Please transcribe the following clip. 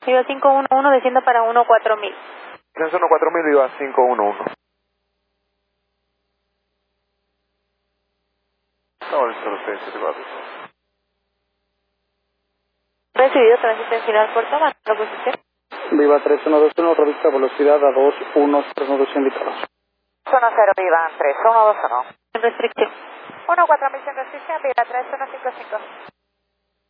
Viva 511, descienda para 14000. Descenso 14000, Viva 511. No, el 0674. Recibido, tránsito en final Puerto Mar, la posición. Viva 3121, revista velocidad a 21392 indicados. Zona 0, Viva 3121. En restricción. 14000 sin restricción, Viva 3155.